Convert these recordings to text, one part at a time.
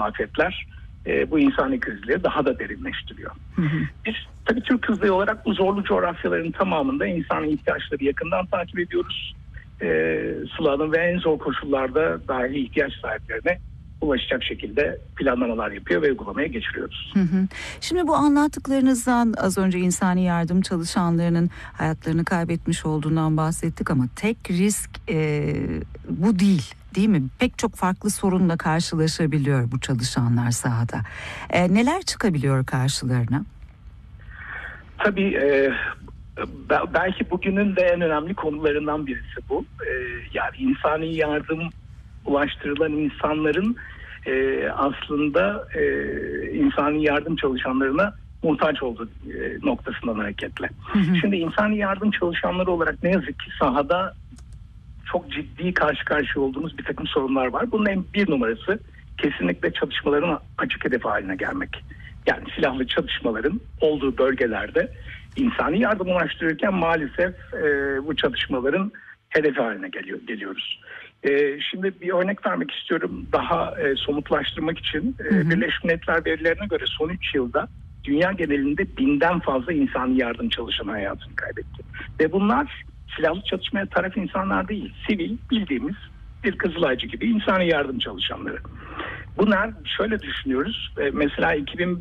afetler bu insani krizleri daha da derinleştiriyor. Biz tabii Türk Kızılayı olarak bu zorlu coğrafyaların tamamında insani ihtiyaçları yakından takip ediyoruz. Sıla Hanım ve en zor koşullarda dahi ihtiyaç sahiplerine ulaşacak şekilde planlamalar yapıyor ve uygulamaya geçiriyoruz. Şimdi bu anlattıklarınızdan az önce insani yardım çalışanlarının hayatlarını kaybetmiş olduğundan bahsettik ama tek risk bu değil mi? Pek çok farklı sorunla karşılaşabiliyor bu çalışanlar sahada. Neler çıkabiliyor karşılarına? Tabii belki bugünün de en önemli konularından birisi bu. Yani insani yardım ulaştırılan insanların aslında insani yardım çalışanlarına muhtaç olduğu noktasından hareketle. Şimdi insani yardım çalışanları olarak ne yazık ki sahada çok ciddi karşı karşıya olduğumuz bir takım sorunlar var. Bunun en bir numarası kesinlikle çatışmaların açık hedefi haline gelmek. Yani silahlı çatışmaların olduğu bölgelerde insani yardım ulaştırırken maalesef bu çatışmaların hedefi haline geliyoruz. Şimdi bir örnek vermek istiyorum daha somutlaştırmak için. Birleşmiş Milletler verilerine göre son 3 yılda dünya genelinde 1000'den fazla insani yardım çalışanı hayatını kaybetti. Ve bunlar silahlı çatışmaya taraf insanlar değil, sivil bildiğimiz bir Kızılaycı gibi insani yardım çalışanları. Bunlar şöyle düşünüyoruz. Mesela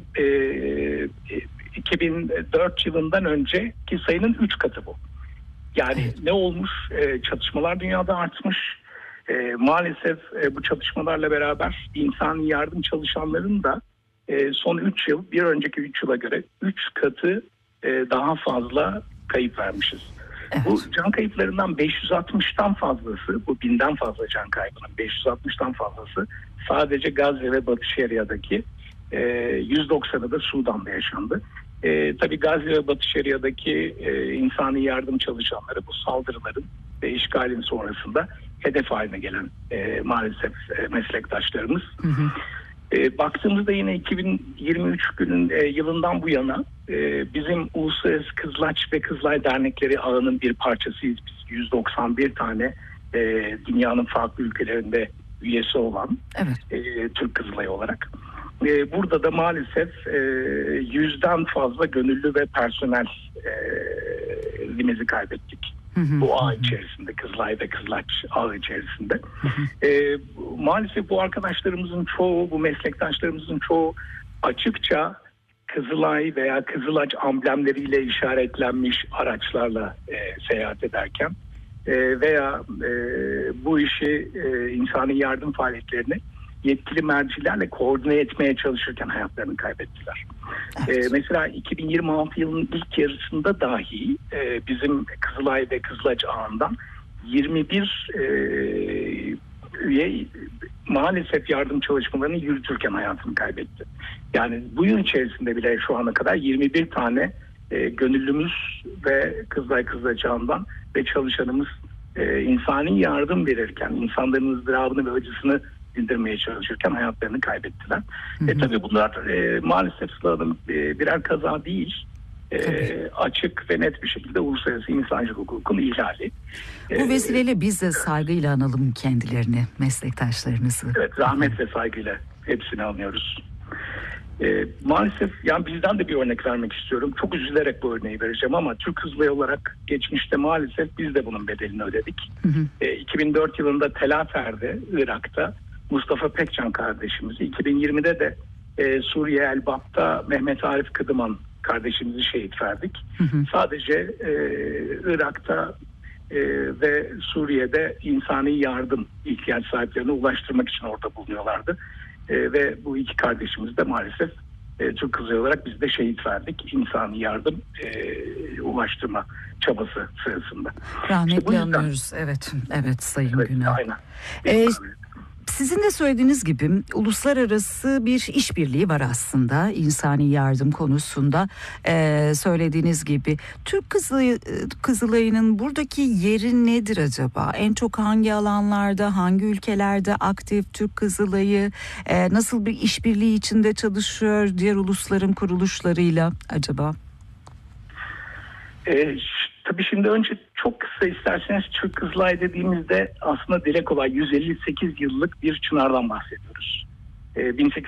2004 yılından önceki sayının 3 katı bu. Yani ne olmuş? Çatışmalar dünyada artmış. Maalesef bu çatışmalarla beraber insani yardım çalışanların da son 3 yıl bir önceki 3 yıla göre 3 katı daha fazla kayıp vermişiz. Evet. Bu can kayıplarından 560'tan fazlası, bu 1000'den fazla can kaybının 560'tan fazlası sadece Gazze ve Batı Şeria'daki 190'ı da Sudan'da yaşandı. Tabii Gazze ve Batı Şeria'daki insani yardım çalışanları bu saldırıların ve işgalin sonrasında hedef haline gelen maalesef meslektaşlarımız. Baktığımızda yine 2023 yılından bu yana bizim Uluslararası Kızılaç ve Kızılay Dernekleri ağının bir parçasıyız. Biz 191 tane dünyanın farklı ülkelerinde üyesi olan Türk Kızılayı olarak. Burada da maalesef 100'den fazla gönüllü ve personelimizi kaybettik. Bu ağ içerisinde, Kızılay ve Kızılaç ağı içerisinde. Maalesef bu arkadaşlarımızın çoğu, bu meslektaşlarımızın çoğu açıkça Kızılay veya Kızılaç amblemleriyle işaretlenmiş araçlarla seyahat ederken veya bu işi insani yardım faaliyetlerini yetkili mercilerle koordine etmeye çalışırken hayatlarını kaybettiler. Mesela 2026 yılının ilk yarısında dahi bizim Kızılay ve Kızılaç ağından 21 üye maalesef yardım çalışmalarını yürütürken hayatını kaybetti. Yani bu yıl içerisinde bile şu ana kadar 21 tane gönüllümüz ve Kızılay Kızılaç ağından ve çalışanımız insani yardım verirken insanların ızdırabını ve acısını dindirmeye çalışırken hayatlarını kaybettiler. Tabii bunlar maalesef Sıla'nın birer kaza değil. Açık ve net bir şekilde uluslararası insancılık hukukun ihlali. Bu vesileyle biz de saygıyla analım kendilerini, meslektaşlarınızı. Evet, rahmet ve saygıyla hepsini anlıyoruz. Maalesef yani bizden de bir örnek vermek istiyorum. Çok üzülerek bu örneği vereceğim ama Türk Kızılayı olarak geçmişte maalesef biz de bunun bedelini ödedik. 2004 yılında Tel Afer'de, Irak'ta Mustafa Pekcan kardeşimizi, 2020'de de Suriye Elbap'ta Mehmet Arif Kıdıman kardeşimizi şehit verdik. Sadece Irak'ta ve Suriye'de insani yardım ihtiyaç sahiplerine ulaştırmak için orada bulunuyorlardı. Ve bu iki kardeşimiz de maalesef Türk Kızılayı olarak biz de şehit verdik. İnsani yardım ulaştırma çabası sırasında. Rahmetli anlıyoruz. Evet Sayın Güner. Aynen. Sizin de söylediğiniz gibi uluslararası bir işbirliği var aslında insani yardım konusunda. Söylediğiniz gibi Türk Kızılayı'nın buradaki yeri nedir acaba? En çok hangi alanlarda, hangi ülkelerde aktif Türk Kızılayı? Nasıl bir işbirliği içinde çalışıyor diğer ulusların kuruluşlarıyla acaba? Tabii şimdi önce çok kısa isterseniz Türk Kızılayı dediğimizde aslında dile kolay 158 yıllık bir çınardan bahsediyoruz.